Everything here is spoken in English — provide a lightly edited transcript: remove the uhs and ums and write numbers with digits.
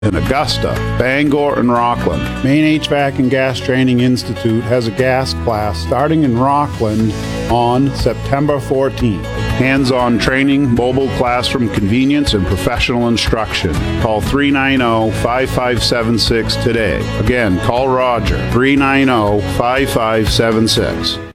in Augusta, Bangor, and Rockland. Maine HVAC and Gas Training Institute has a gas class starting in Rockland on September 14th. Hands-on training, mobile classroom convenience, and professional instruction. Call 390-5576 today. Again, call Roger, 390-5576.